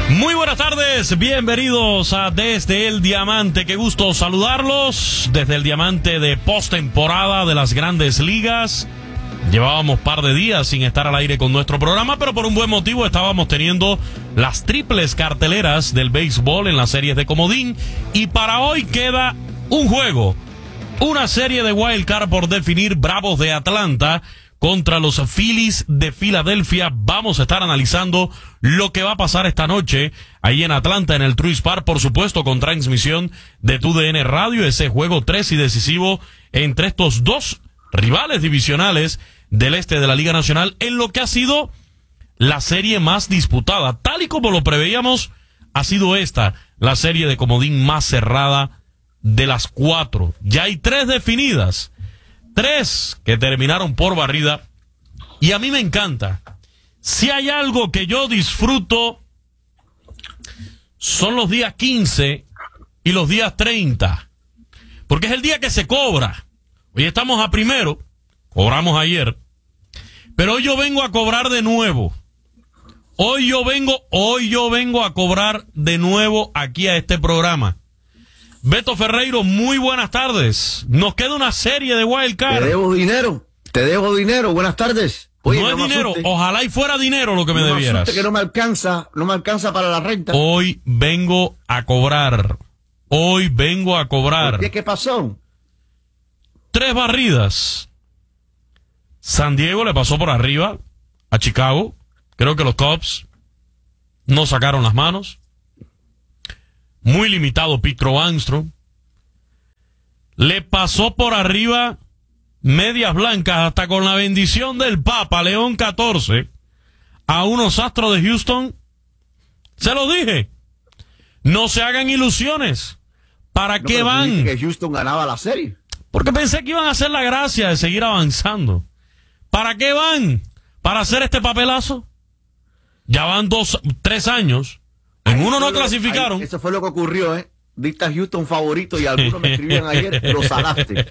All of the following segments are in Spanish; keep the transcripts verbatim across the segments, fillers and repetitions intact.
Muy buenas tardes, bienvenidos a Desde el Diamante. Qué gusto saludarlos desde el Diamante de postemporada de las Grandes Ligas. Llevábamos par de días sin estar al aire con nuestro programa, pero por un buen motivo estábamos teniendo las triples carteleras del béisbol en las series de comodín. Y para hoy queda un juego, una serie de wild card por definir. Bravos de Atlanta contra los Phillies de Filadelfia. Vamos a estar analizando lo que va a pasar esta noche ahí en Atlanta, en el Truist Park, por supuesto, con transmisión de T U D N Radio. Ese juego tres y decisivo entre estos dos rivales divisionales del este de la Liga Nacional, en lo que ha sido la serie más disputada. Tal y como lo preveíamos, ha sido esta la serie de comodín más cerrada de las cuatro. Ya hay tres definidas. Tres que terminaron por barrida. Y a mí me encanta. Si hay algo que yo disfruto, son los días quince y los días treinta. Porque es el día que se cobra. Hoy estamos a primero. Cobramos ayer. Pero hoy yo vengo a cobrar de nuevo. Hoy yo vengo, hoy yo vengo a cobrar de nuevo aquí a este programa. Beto Ferreiro, muy buenas tardes. Nos queda una serie de wild card. Te debo dinero, te debo dinero, buenas tardes. Oye, no, no es dinero, asuste. Ojalá y fuera dinero lo que me no debieras. Me que no me alcanza, no me alcanza para la renta. Hoy vengo a cobrar, hoy vengo a cobrar. ¿Por qué? ¿Qué pasó? Tres barridas. San Diego le pasó por arriba a Chicago. Creo que los Cubs no sacaron las manos. Muy limitado Pete Armstrong. Le pasó por arriba Medias Blancas, hasta con la bendición del Papa León catorce, a unos Astros de Houston. Se lo dije. No se hagan ilusiones. ¿Para no, qué van? Que Houston ganaba la serie. Porque pensé que iban a hacer la gracia de seguir avanzando. ¿Para qué van? ¿Para hacer este papelazo? Ya van dos, tres años. En uno no clasificaron. Ahí, eso fue lo que ocurrió, ¿eh? Dicta Houston favorito y algunos me escribían ayer, lo salaste.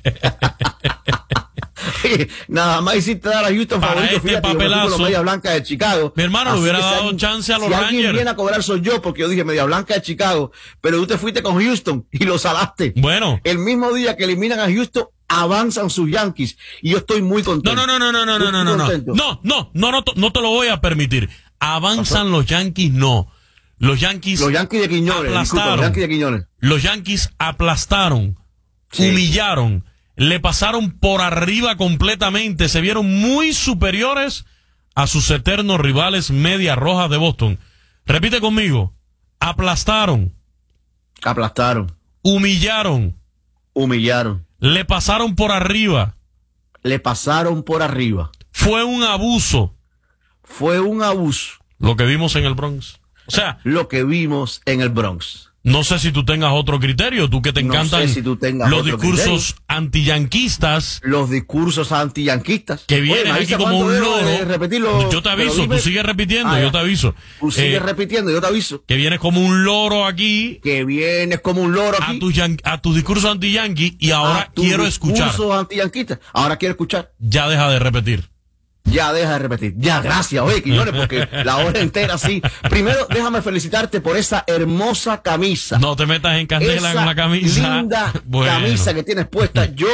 Nada más hiciste dar a Houston para favorito, este fíjate, papelazo. yo Media Blanca de Chicago. Mi hermano, le hubiera dado alguien, chance a los si Rangers. Si alguien viene a cobrar soy yo, porque yo dije Media Blanca de Chicago, pero tú te fuiste con Houston y lo salaste. Bueno. El mismo día que eliminan a Houston, avanzan sus Yankees y yo estoy muy contento. No, no, no, no, no, no, no, no, no, no, no, no, no, no te lo voy a permitir. Avanzan los Yankees, no. Los Yankees, los Yankees de Quiñones, aplastaron. Disculpa, los Yankees de Quiñones. Los Yankees aplastaron, sí. Humillaron, le pasaron por arriba completamente, se vieron muy superiores a sus eternos rivales Medias Rojas de Boston. Repite conmigo, aplastaron. Aplastaron. Humillaron. Humillaron. Le pasaron por arriba. Le pasaron por arriba. Fue un abuso. Fue un abuso. Lo que vimos en el Bronx. O sea, lo que vimos en el Bronx. No sé si tú tengas otro criterio, tú que te no encantan sé si tú tengas los otro discursos antiyanquistas. Los discursos antiyanquistas. Que vienen aquí como un loro. De repetirlo, yo te aviso, dime, tú sigues repitiendo, ah, yo te aviso. Tú sigues eh, repitiendo, yo te aviso. Que vienes como un loro aquí. Que vienes como un loro aquí. A tus a tu discursos antiyanqui y ahora quiero escuchar. Discursos antiyanquistas. Ahora quiero escuchar. Ya deja de repetir. Ya deja de repetir. Ya, gracias, oye, Quiñones, porque la hora entera sí. Primero, déjame felicitarte por esa hermosa camisa. No te metas en candela esa con la camisa. Linda bueno. camisa que tienes puesta. Yo,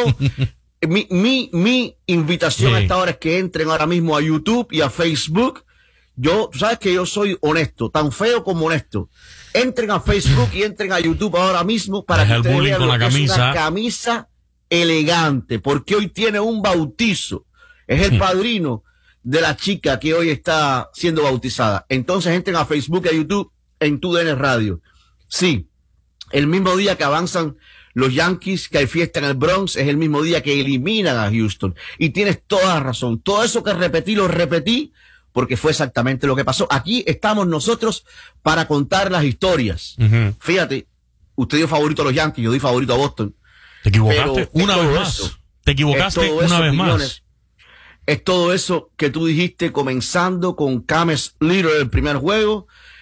mi, mi, mi invitación sí. a esta hora es que entren ahora mismo a YouTube y a Facebook. Yo, tú sabes que yo soy honesto, tan feo como honesto. Entren a Facebook y entren a YouTube ahora mismo para Deja que ustedes vean con lo la que camisa. es una camisa elegante, porque hoy tiene un bautizo. Es el padrino de la chica que hoy está siendo bautizada. Entonces entren a Facebook y a YouTube en T U D N Radio. Sí, el mismo día que avanzan los Yankees, que hay fiesta en el Bronx, es el mismo día que eliminan a Houston. Y tienes toda la razón. Todo eso que repetí, lo repetí, porque fue exactamente lo que pasó. Aquí estamos nosotros para contar las historias. Uh-huh. Fíjate, usted dio favorito a los Yankees, yo di favorito a Boston. Te equivocaste una vez más. Eso. Te equivocaste una vez más. Es todo eso que tú dijiste, comenzando con James Leiter el primer juego,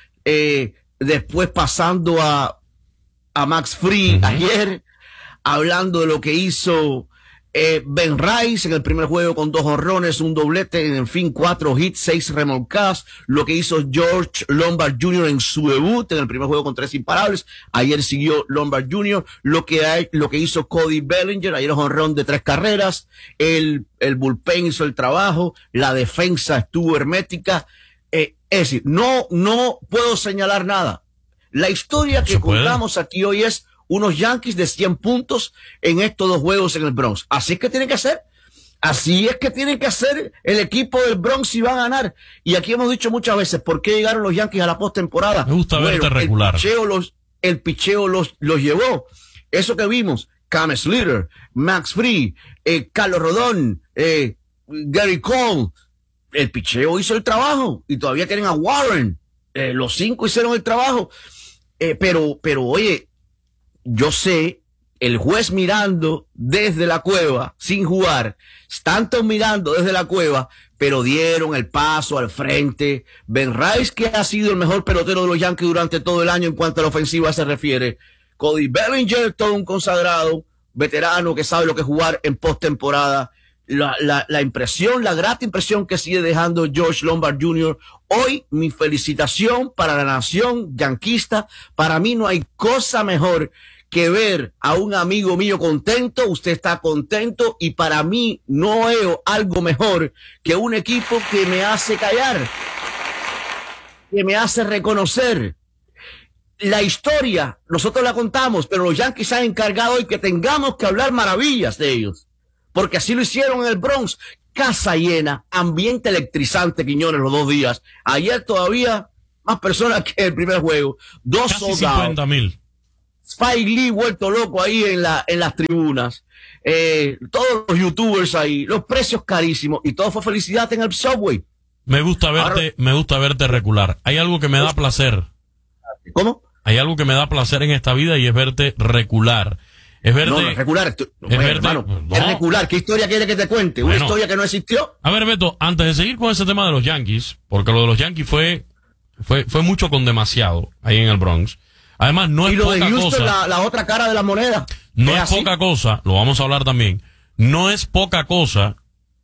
eh, después pasando a, a Max Fried uh-huh. ayer, hablando de lo que hizo Eh, Ben Rice en el primer juego con dos jonrones, un doblete, en fin, cuatro hits, seis remolcadas. Lo que hizo George Lombard junior en su debut en el primer juego con tres imparables. Ayer siguió Lombard junior Lo que hay, lo que hizo Cody Bellinger, ayer un jonrón de tres carreras. El, el bullpen hizo el trabajo. La defensa estuvo hermética. Eh, es decir, no, no puedo señalar nada. La historia que contamos aquí hoy es unos Yankees de cien puntos en estos dos juegos en el Bronx. Así es que tienen que hacer. Así es que tienen que hacer el equipo del Bronx si va a ganar. Y aquí hemos dicho muchas veces, ¿por qué llegaron los Yankees a la postemporada? Me gusta bueno, verte regular. El picheo los, el picheo los, los llevó. Eso que vimos, Cam Slater, Max Free, eh, Carlos Rodón, eh, Gary Cole, el picheo hizo el trabajo. Y todavía tienen a Warren. Eh, los cinco hicieron el trabajo. Eh, pero, pero, oye, yo sé, el juez mirando desde la cueva, sin jugar, Stanton mirando desde la cueva, pero dieron el paso al frente. Ben Rice, que ha sido el mejor pelotero de los Yankees durante todo el año en cuanto a la ofensiva se refiere. Cody Bellinger, todo un consagrado, veterano que sabe lo que es jugar en postemporada. La, la, la impresión, la grata impresión que sigue dejando George Lombard junior Hoy, mi felicitación para la nación yanquista. Para mí no hay cosa mejor que ver a un amigo mío contento, usted está contento, y para mí no veo algo mejor que un equipo que me hace callar, que me hace reconocer. La historia, nosotros la contamos, pero los Yankees se han encargado hoy que tengamos que hablar maravillas de ellos, porque así lo hicieron en el Bronx, casa llena, ambiente electrizante, Quiñones, los dos días. Ayer todavía más personas que el primer juego, dos casi cincuenta mil. Spike Lee vuelto loco ahí en la en las tribunas, eh, todos los youtubers ahí, los precios carísimos, y todo fue felicidad en el Subway. Me gusta verte, Ahora, me gusta verte regular. Hay algo que me da placer. ¿Cómo? Hay algo que me da placer en esta vida y es verte regular. Es verte, no, no, regular, tú, es verte, hermano, no. Es regular. ¿Qué historia quiere que te cuente? Bueno, ¿una historia que no existió? A ver, Beto, antes de seguir con ese tema de los Yankees, porque lo de los Yankees fue fue fue mucho con demasiado ahí en el Bronx. Además, no y es lo poca de Houston, cosa. La, la otra cara de la moneda. No es, es así. poca cosa, lo vamos a hablar también. No es poca cosa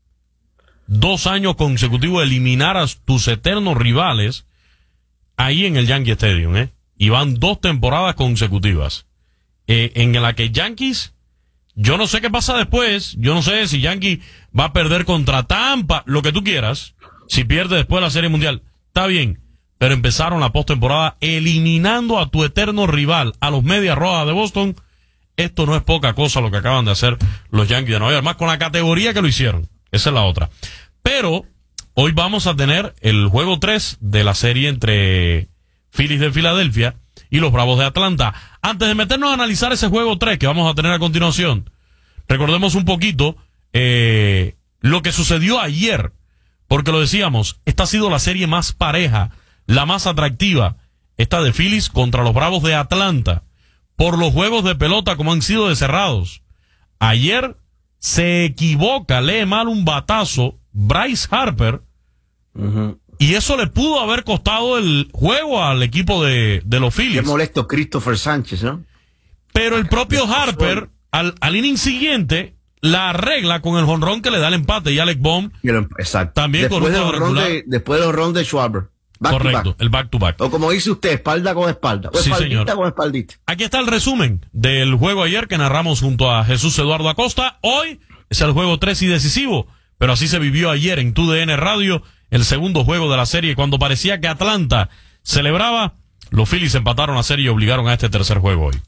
dos años consecutivos eliminar a tus eternos rivales ahí en el Yankee Stadium, ¿eh? Y van dos temporadas consecutivas. Eh, en la que Yankees, yo no sé qué pasa después, yo no sé si Yankee va a perder contra Tampa, lo que tú quieras, si pierde después la Serie Mundial, está bien. Pero empezaron la postemporada eliminando a tu eterno rival, a los Medias Rojas de Boston. Esto no es poca cosa lo que acaban de hacer los Yankees de Nueva York, más con la categoría que lo hicieron. Esa es la otra. Pero hoy vamos a tener el juego tres de la serie entre Phillies de Filadelfia y los Bravos de Atlanta. Antes de meternos a analizar ese juego tres que vamos a tener a continuación, recordemos un poquito eh, lo que sucedió ayer, porque lo decíamos, esta ha sido la serie más pareja, la más atractiva, esta de Phillies contra los Bravos de Atlanta, por los juegos de pelota como han sido de cerrados. Ayer se equivoca, lee mal un batazo Bryce Harper, uh-huh. y eso le pudo haber costado el juego al equipo de, de los Phillies. Qué molesto Christopher Sánchez, ¿no? Pero el propio Harper, al, al inning siguiente, la arregla con el jonrón que le da el empate, y Alec Bohm, exacto. También después con un del regular. De, después del jonrón de Schwarber. Back Correcto, back. el back to back. O como dice usted, espalda con espalda. O sí, espaldita señor. con espaldita. Aquí está el resumen del juego ayer que narramos junto a Jesús Eduardo Acosta. Hoy es el juego tres y decisivo, pero así se vivió ayer en Tu D N Radio, el segundo juego de la serie. Cuando parecía que Atlanta celebraba, los Phillies empataron la serie y obligaron a este tercer juego hoy.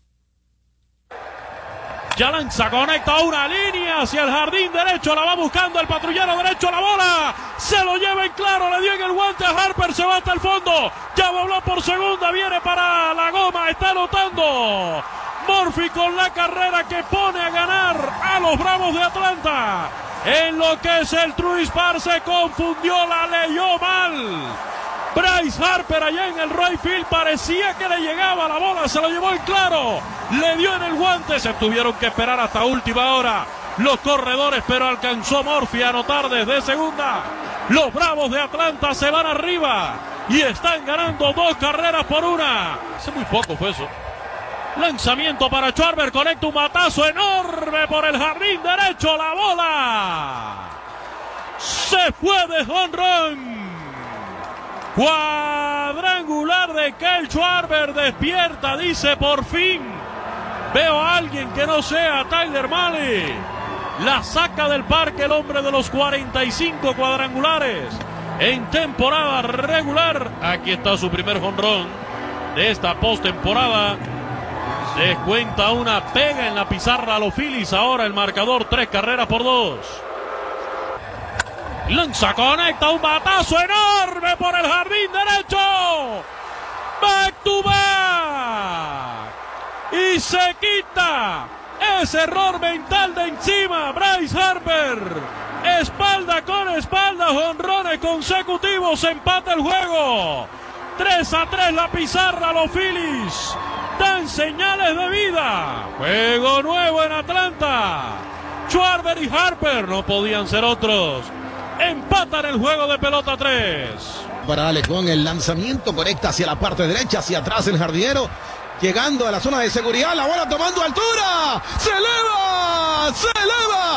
Ya lanza, conecta una línea hacia el jardín derecho, la va buscando el patrullero derecho, la bola, se lo lleva en claro, le dio en el guante a Harper, se va hasta el fondo, ya voló por segunda, viene para la goma, está anotando Murphy con la carrera que pone a ganar a los Bravos de Atlanta. En lo que es el Truist Park se confundió, la leyó mal Bryce Harper allá en el right field, parecía que le llegaba la bola, se lo llevó en claro, le dio en el guante, se tuvieron que esperar hasta última hora los corredores, pero alcanzó Murphy a anotar desde segunda. Los Bravos de Atlanta se van arriba y están ganando dos carreras por una. Hace muy poco fue eso. Lanzamiento para Schwarber, conecta un batazo enorme por el jardín derecho, la bola se fue de jonrón. Cuadrangular de Kyle Schwarber, despierta, dice, por fin veo a alguien que no sea Tyler Mahle. La saca del parque el hombre de los cuarenta y cinco cuadrangulares en temporada regular. Aquí está su primer jonrón de esta postemporada. Descuenta una pega en la pizarra a los Phillies. Ahora el marcador, tres carreras por dos. Lanza, conecta un batazo enorme por el jardín derecho. Back to back. Y se quita ese error mental de encima. Bryce Harper. Espalda con espalda. Jonrones consecutivos. Empata el juego. tres a tres la pizarra. Los Phillies dan señales de vida. Juego nuevo en Atlanta. Schwarber y Harper no podían ser otros. Empatan el juego de pelota tres. Para Alex Bond, el lanzamiento conecta hacia la parte derecha, hacia atrás el jardinero. Llegando a la zona de seguridad, la bola tomando altura. ¡Se eleva! ¡Se eleva!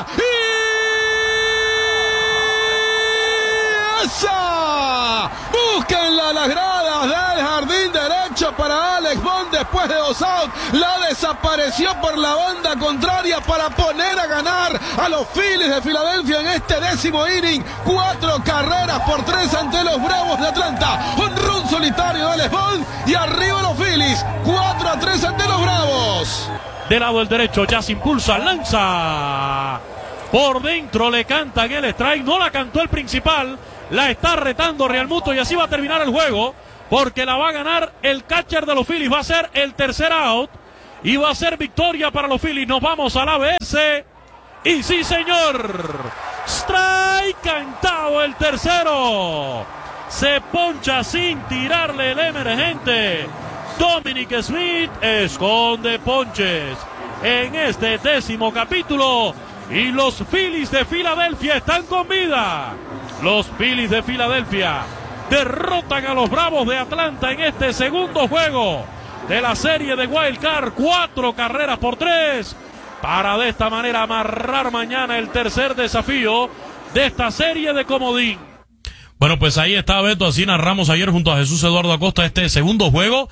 ¡Y esa! Búsquenla las gradas del jardín derecho para Alex Bond después de dos outs. La desapareció por la banda contraria para poner a ganar a los Phillies de Filadelfia en este décimo inning. Cuatro carreras por tres ante los Bravos de Atlanta. Un run solitario de Alex Bond y arriba los Phillies. cuatro a tres ante los Bravos. Del lado del derecho, ya se impulsa, lanza. Por dentro le cantan el strike. No la cantó el principal. La está retando Real Muto y así va a terminar el juego. Porque la va a ganar el catcher de los Phillies. Va a ser el tercer out. Y va a ser victoria para los Phillies. Nos vamos al A B S. Y sí, señor. Strike cantado el tercero. Se poncha sin tirarle el emergente. Dominic Smith esconde ponches en este décimo capítulo. Y los Phillies de Filadelfia están con vida. Los Phillies de Filadelfia derrotan a los Bravos de Atlanta en este segundo juego de la serie de Wild Card. Cuatro carreras por tres para de esta manera amarrar mañana el tercer desafío de esta serie de comodín. Bueno, pues ahí está, Beto. Así narramos ayer junto a Jesús Eduardo Acosta este segundo juego.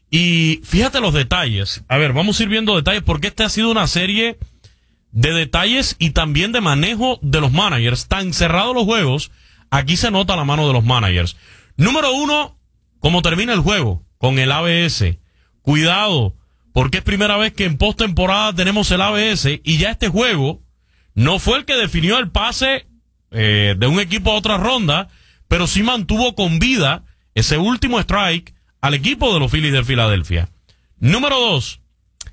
Y fíjate los detalles. A ver, vamos a ir viendo detalles porque esta ha sido una serie de detalles y también de manejo de los managers. Tan cerrados los juegos, aquí se nota la mano de los managers. Número uno, cómo termina el juego con el A B S. Cuidado, porque es primera vez que en postemporada tenemos el A B S y ya este juego no fue el que definió el pase eh, de un equipo a otra ronda, pero sí mantuvo con vida ese último strike al equipo de los Phillies de Filadelfia. Número dos,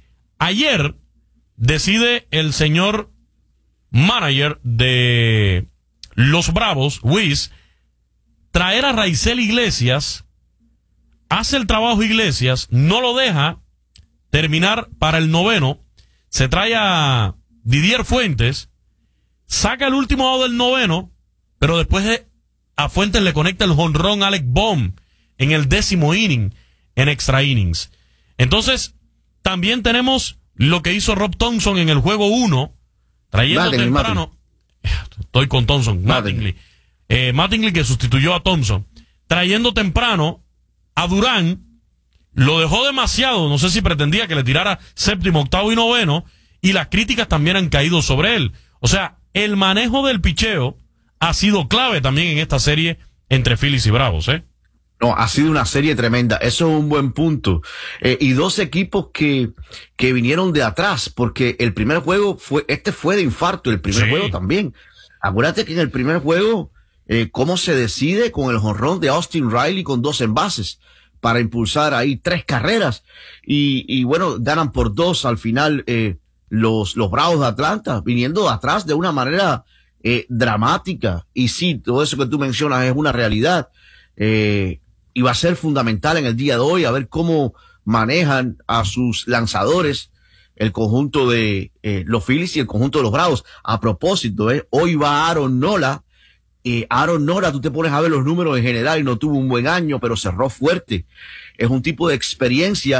ayer decide el señor manager de los Bravos, Wiz, traer a Raisel Iglesias. Hace el trabajo Iglesias, no lo deja terminar para el noveno. Se trae a Didier Fuentes, saca el último out del noveno, pero después de, a Fuentes le conecta el jonrón Alec Bohm en el décimo inning, en extra innings. Entonces, también tenemos lo que hizo Rob Thompson en el juego uno, trayendo Mattingly, temprano. Mattingly. Estoy con Thompson, Mattingly. Eh, Mattingly que sustituyó a Thompson. Trayendo temprano a Durán, lo dejó demasiado. No sé si pretendía que le tirara séptimo, octavo y noveno. Y las críticas también han caído sobre él. O sea, el manejo del picheo ha sido clave también en esta serie entre Phillies y Bravos, ¿eh? No, ha sido una serie tremenda. Eso es un buen punto. Eh, y dos equipos que, que vinieron de atrás, porque el primer juego fue, este fue de infarto, el primer sí. juego también. Acuérdate que en el primer juego, eh, cómo se decide con el jonrón de Austin Riley con dos envases para impulsar ahí tres carreras. Y, y bueno, ganan por dos al final, eh, los, los Bravos de Atlanta, viniendo de atrás de una manera, eh, dramática. Y sí, todo eso que tú mencionas es una realidad. Eh, y va a ser fundamental en el día de hoy a ver cómo manejan a sus lanzadores el conjunto de eh, los Phillies y el conjunto de los Bravos. A propósito, eh, hoy va Aaron Nola. Eh, Aaron Nola, tú te pones a ver los números en general y no tuvo un buen año, pero cerró fuerte. Es un tipo de experiencia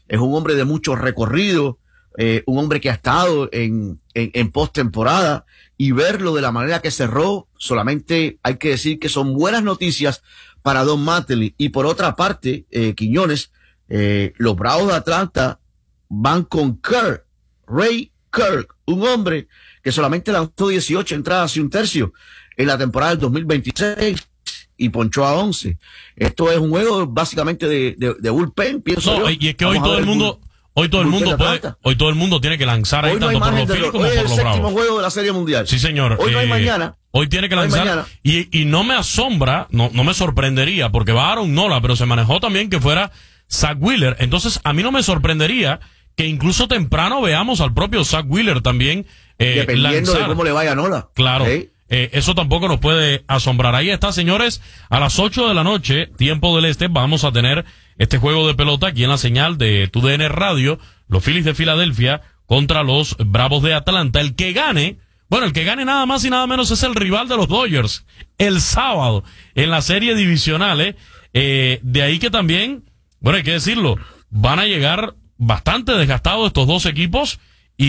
es un hombre de mucho recorrido, eh, un hombre que ha estado en, en, en postemporada, y verlo de la manera que cerró, solamente hay que decir que son buenas noticias para Don Mattingly. Y por otra parte, eh, Quiñones, eh, los Bravos de Atlanta van con Kirk, Ray Kirk, un hombre que solamente lanzó dieciocho entradas y un tercio en la temporada del dos mil veintiséis y ponchó a once. Esto es un juego básicamente de, de, de bullpen, pienso no, yo. Y es que hoy todo el mundo... Hoy todo el mundo puede, hoy todo el mundo tiene que lanzar ahí hoy no tanto por los Phillies como hoy por es los el séptimo Bravos. juego de la Serie Mundial. Sí, señor. Hoy no hay eh, mañana. Hoy tiene que no lanzar. Y, y no me asombra, no, no me sorprendería, porque va Aaron Nola, pero se manejó también que fuera Zach Wheeler. Entonces, a mí no me sorprendería que incluso temprano veamos al propio Zach Wheeler también eh, Dependiendo lanzar. de cómo le vaya a Nola. Claro. ¿Sí? Eh, eso tampoco nos puede asombrar. Ahí está, señores, a las ocho de la noche, tiempo del este, vamos a tener este juego de pelota aquí en la señal de Tu D N Radio, los Phillies de Filadelfia contra los Bravos de Atlanta. El que gane, bueno, el que gane nada más y nada menos es el rival de los Dodgers, el sábado, en la serie divisional, eh, eh, de ahí que también, bueno, hay que decirlo, van a llegar bastante desgastados estos dos equipos,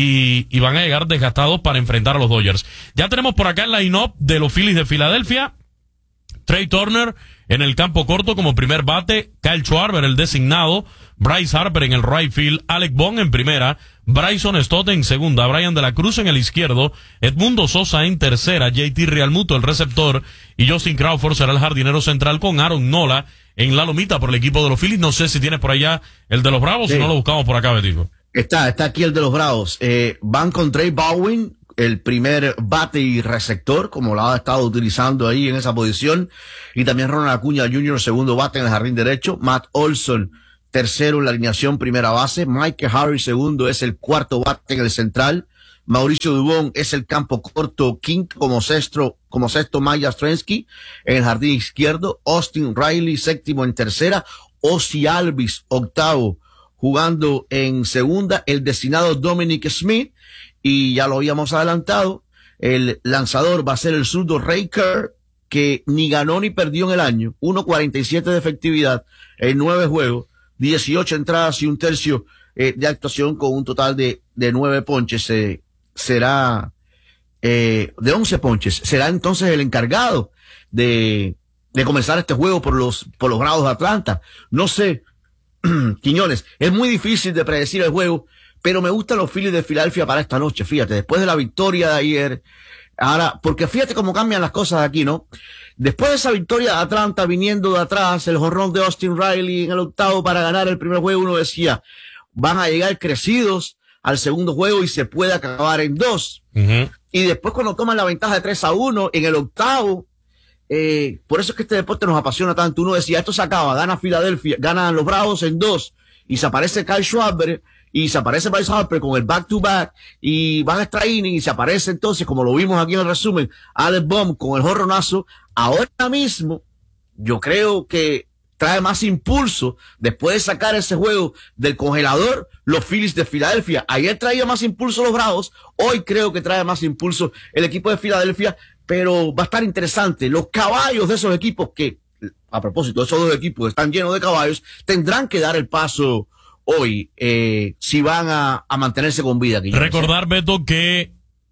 Y, y van a llegar desgastados para enfrentar a los Dodgers. Ya tenemos por acá el line-up de los Phillies de Filadelfia. Trey Turner en el campo corto como primer bate, Kyle Schwarber el designado, Bryce Harper en el right field, Alec Bohm en primera, Bryson Stott en segunda, Brian de la Cruz en el izquierdo, Edmundo Sosa en tercera, J T Realmuto el receptor y Justin Crawford será el jardinero central con Aaron Nola en la lomita por el equipo de los Phillies. No sé si tienes por allá el de los Bravos, sí. Si no lo buscamos por acá, Betico. Está, está aquí el de los Bravos. Eh, van con Trey Baldwin, el primer bate y receptor, como lo ha estado utilizando ahí en esa posición. Y también Ronald Acuña junior, segundo bate en el jardín derecho. Matt Olson, tercero en la alineación, primera base. Mike Harris, segundo, es el cuarto bate en el central. Mauricio Dubón es el campo corto, quinto como sexto, como sexto Mike Yastrzemski en el jardín izquierdo. Austin Riley, séptimo en tercera. Ozzie Albies, octavo, jugando en segunda, el designado Dominic Smith, y ya lo habíamos adelantado, el lanzador va a ser el zurdo Ray Kirk, que ni ganó ni perdió en el año, uno cuarenta y siete de efectividad en nueve juegos, dieciocho entradas y un tercio eh, de actuación con un total de, de nueve ponches, eh, será, eh, de once ponches, será entonces el encargado de, de comenzar este juego por los, por los Bravos de Atlanta. No sé, Quiñones, es muy difícil de predecir el juego, pero me gustan los Phillies de Filadelfia para esta noche, fíjate, después de la victoria de ayer, ahora, porque fíjate cómo cambian las cosas aquí, ¿no? Después de esa victoria de Atlanta, viniendo de atrás, el jonrón de Austin Riley en el octavo para ganar el primer juego, uno decía, van a llegar crecidos al segundo juego y se puede acabar en dos. Uh-huh. Y después cuando toman la ventaja de tres a uno en el octavo, Eh, por eso es que este deporte nos apasiona tanto. Uno decía, esto se acaba, gana Filadelfia, ganan los Bravos en dos, y se aparece Kyle Schwarber, y se aparece Bryce Harper con el back-to-back, y van a extra inning, y se aparece entonces, como lo vimos aquí en el resumen, Alec Bohm con el jorronazo. Ahora mismo, yo creo que trae más impulso, después de sacar ese juego del congelador, los Phillies de Filadelfia. Ayer traía más impulso los Bravos, hoy creo que trae más impulso el equipo de Filadelfia, pero va a estar interesante. Los caballos de esos equipos que, a propósito, esos dos equipos están llenos de caballos, tendrán que dar el paso hoy, eh, si van a, a mantenerse con vida. Aquí recordar, sé. Beto, que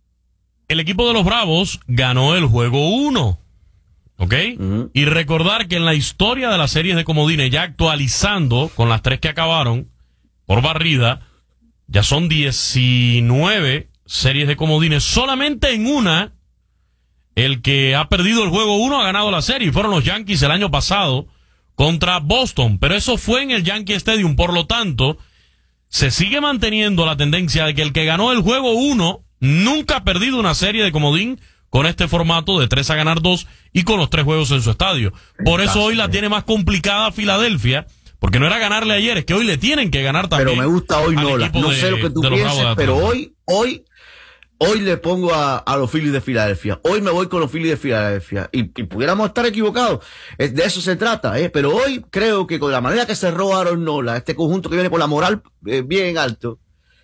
el equipo de los Bravos ganó el juego uno, ¿ok? Uh-huh. Y recordar que en la historia de las series de comodines, ya actualizando con las tres que acabaron por barrida, ya son diecinueve series de comodines. Solamente en una, el que ha perdido el juego uno ha ganado la serie, y fueron los Yankees el año pasado contra Boston, pero eso fue en el Yankee Stadium. Por lo tanto, se sigue manteniendo la tendencia de que el que ganó el juego uno nunca ha perdido una serie de comodín con este formato de tres a ganar dos y con los tres juegos en su estadio. Por eso hoy la tiene más complicada Filadelfia, porque no era ganarle ayer, es que hoy le tienen que ganar también. Pero me gusta hoy Nola, no sé lo que tú pienses, pero hoy, hoy, hoy le pongo a, a los Phillies de Filadelfia. Hoy me voy con los Phillies de Filadelfia. Y, y pudiéramos estar equivocados. Es, de eso se trata, ¿eh? Pero hoy creo que con la manera que cerró Aaron Nola, este conjunto que viene con la moral eh, bien alto,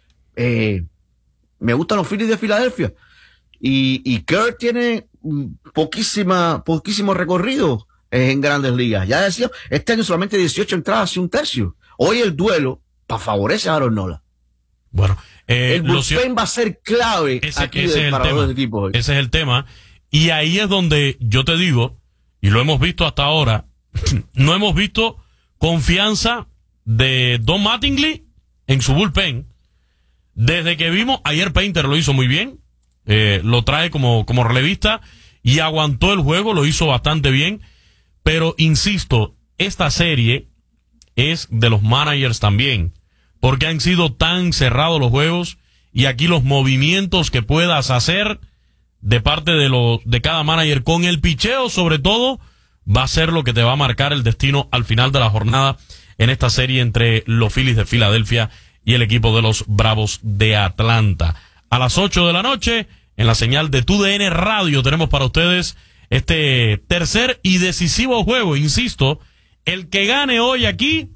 eh, me gustan los Phillies de Filadelfia. Y, y Kirk tiene poquísima, poquísimo recorrido en Grandes Ligas. Ya decía, este año solamente dieciocho entradas y un tercio. Hoy el duelo favorece a Aaron Nola. Bueno, eh, el bullpen va a ser clave ese, aquí ese de, es para el los tema. dos equipos hoy. Ese es el tema. Y ahí es donde yo te digo, y lo hemos visto hasta ahora, no hemos visto confianza de Don Mattingly en su bullpen. Desde que vimos, ayer Painter lo hizo muy bien, eh, lo trae como, como relevista y aguantó el juego, lo hizo bastante bien. Pero insisto, esta serie es de los managers también, porque han sido tan cerrados los juegos y aquí los movimientos que puedas hacer de parte de los de cada manager con el picheo sobre todo va a ser lo que te va a marcar el destino al final de la jornada en esta serie entre los Phillies de Filadelfia y el equipo de los Bravos de Atlanta. A las ocho de la noche, en la señal de T U D N Radio, tenemos para ustedes este tercer y decisivo juego. Insisto, el que gane hoy aquí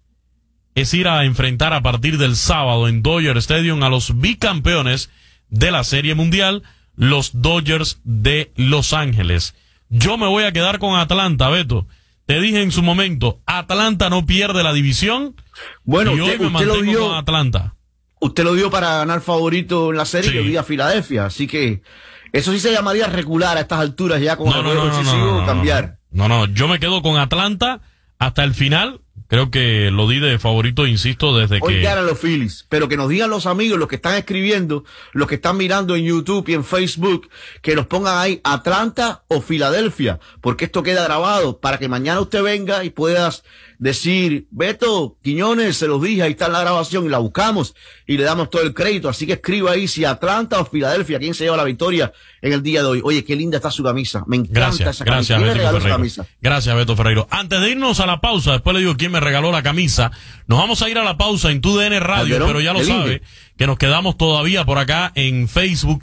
es ir a enfrentar a partir del sábado en Dodger Stadium a los bicampeones de la Serie Mundial, los Dodgers de Los Ángeles. Yo me voy a quedar con Atlanta, Beto. Te dije en su momento, Atlanta no pierde la división. Bueno, y usted, hoy me usted lo mantengo dio, con Atlanta. Usted lo dio para ganar favorito en la serie, Sí. que dio a Filadelfia. Así que eso sí se llamaría regular a estas alturas ya con No, el no, juego no, no, decisivo no, no, cambiar. No, no, yo me quedo con Atlanta hasta el final. Creo que lo di de favorito, insisto, desde Hoy que... ganan los Phillies, pero que nos digan los amigos, los que están escribiendo, los que están mirando en YouTube y en Facebook, que nos pongan ahí Atlanta o Filadelfia, porque esto queda grabado para que mañana usted venga y puedas decir, Beto, Quiñones, se los dije, ahí está la grabación y la buscamos y le damos todo el crédito. Así que escriba ahí si Atlanta o Filadelfia, quién se lleva la victoria en el día de hoy. Oye, qué linda está su camisa, me encanta Gracias, esa camisa. gracias, ¿Quién le Beto regaló esa Ferreiro. camisa? Gracias, Beto Ferreiro. Antes de irnos a la pausa, después le digo quién me regaló la camisa. Nos vamos a ir a la pausa en T U D N Radio, Calderón, pero ya lo el sabe, Inge. que nos quedamos todavía por acá en Facebook